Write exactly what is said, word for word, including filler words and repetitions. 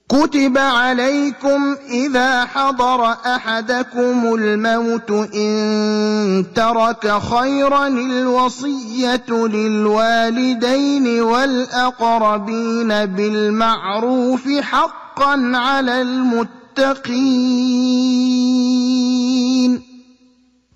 كُتِبَ عَلَيْكُمْ إِذَا حَضَرَ أَحَدَكُمُ الْمَوْتُ إِن تَرَكَ خَيْرًا الْوَصِيَّةُ لِلْوَالِدَيْنِ وَالْأَقْرَبِينَ بِالْمَعْرُوفِ ۖ حَقًّا عَلَى الْمُتَّقِينَ